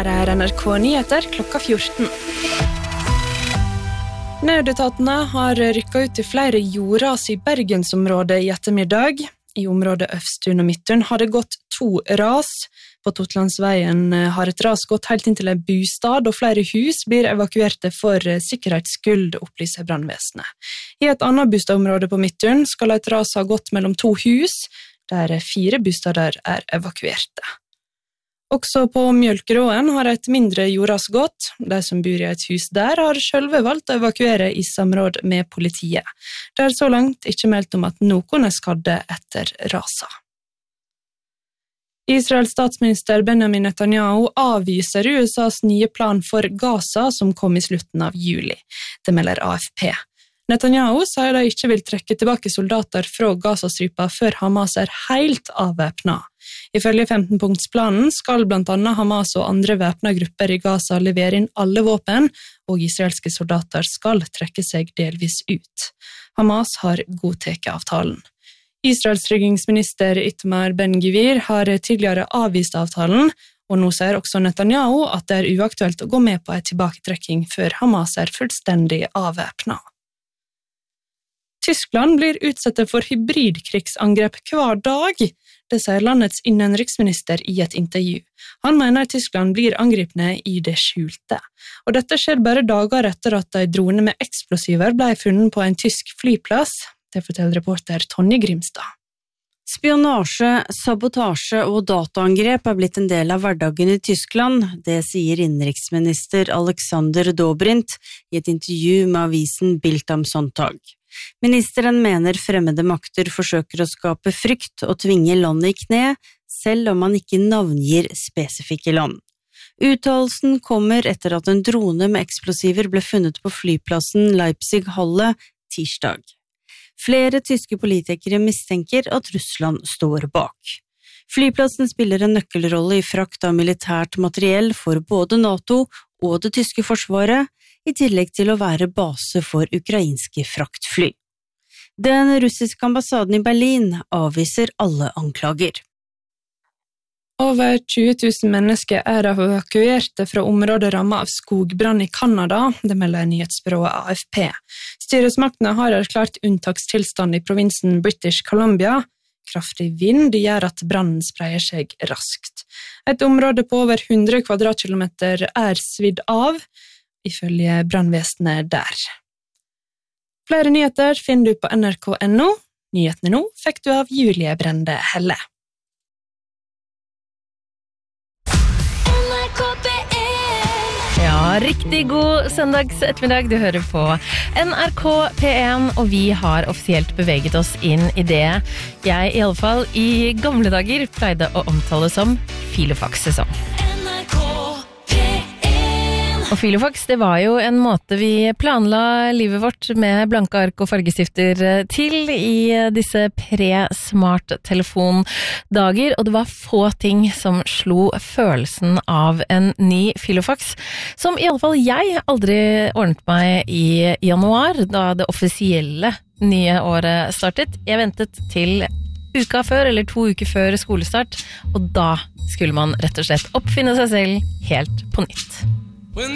Her NRK Nyheter klokka 14. Nødetatene har rykket ut til flere jordras I Bergensområdet I ettermiddag. I området Øvstun og Midtun har det gått 2 ras. På Totlandsveien har et ras gått helt inn til en bostad, og flere hus blir evakuerte for sikkerhetsskyld, opplyser brannvesenet. I et annet bostadområde på Midtun skal et ras ha gått mellom 2 hus, der 4 bostader evakuerte. Også på Mjølkeråen har et mindre jordras gått. De som bor I et hus der har selv valgt å evakuere I samråd med politiet. Det så langt ikke meldt om at noen skadde etter rasa. Israels statsminister Benjamin Netanyahu avviser USAs nye plan for Gaza som kom I slutten av juli. Det melder AFP. Netanyahu sier de ikke vil trekke tilbake soldater fra Gazastripa før Hamas helt avvæpnet. Ifølge 15-punktsplanen skal blant annet Hamas og andre væpnede grupper I Gaza levere inn alle våpen, og israelske soldater skal trekke seg delvis ut. Hamas har godtatt avtalen. Israels tryggingsminister Itamar Ben-Gvir har tidligere avvist avtalen, og nå sier også Netanyahu at det uaktuelt å gå med på en tilbaketrekking før Hamas fullstendig avvæpnet. Tyskland blir utsatt for hybridkrigsangrep hver dag, det sier landets innenriksminister I et intervju. Han mener Tyskland blir angripne I det skjulte. Og dette skjer bare dager etter at en drone med eksplosiver ble funnet på en tysk flyplass, det forteller reporter Tonje Grimstad. Spionasje, sabotasje og dataangrep blitt en del av hverdagen I Tyskland, det sier innenriksminister Alexander Dobrindt I et intervju med avisen Bild am Sonntag. Ministeren mener fremmede makter forsøker å skape frykt og tvinge landet I kne, selv om man ikke navngir spesifikke land. Uttalelsen kommer etter at en drone med eksplosiver ble funnet på flyplassen Leipzig-Halle tirsdag. Flere tyske politikere mistenker at Russland står bak. Flyplassen spiller en nøkkelrolle I frakt av militært materiell for både NATO og det tyske forsvaret, I tillegg til å være base for ukrainske fraktfly. Den russiske ambassaden I Berlin avviser alle anklager. Over 20 000 mennesker evakuerte fra området rammet av skogbrann I Kanada, det melder nyhetsbyrået AFP. Styresmaktene har erklært unntakstilstand I provinsen British Columbia. Kraftig vind gjør at brannen spreier seg raskt. Et område på over 100 kvadratkilometer svidd av, ifølge brannvesenet der. Flere nyheter finner du på nrk.no. Nyhetene nå fikk du av Julie Brende Helle. Ja, riktig god søndags ettermiddag. Du hører på NRK P1, og vi har offisielt beveget oss inn I det jeg I alle fall I gamle dager pleide å omtale som filofax-sesong. Og filofax, det var jo en måte vi planla livet vårt med blanke ark og fargestifter til I disse pre-smart-telefondager, og det var få ting som slo følelsen av en ny filofax, som I alle fall jeg aldri ordnet meg I januar, da det offisielle nye året startet. Jeg ventet til uka før, eller 2 uker før skolestart, og da skulle man rett og slett oppfinne seg selv helt på nytt.